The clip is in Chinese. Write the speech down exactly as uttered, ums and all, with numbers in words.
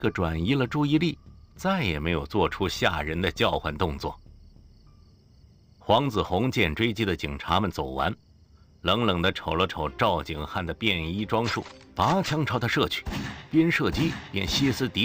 个转移了注意力，再也没有做出吓人的叫唤动作。黄子红见追击的警察们走完，冷冷地瞅了瞅赵景汉的便衣装束，拔枪朝他射去，边射击边歇斯底